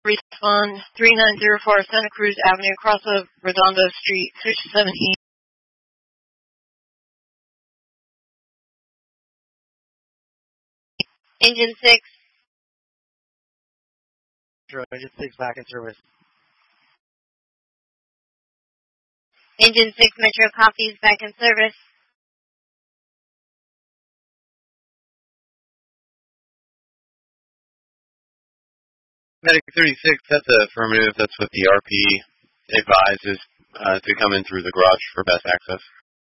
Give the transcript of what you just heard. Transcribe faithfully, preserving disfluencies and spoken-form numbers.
Respond three nine zero four Santa Cruz Avenue, across of Redondo Street, switch seventeen. Engine six. Engine six back in service. Engine six Metro copies, back in service. Medic thirty-six, that's affirmative. That's what the R P advises uh, to come in through the garage for best access.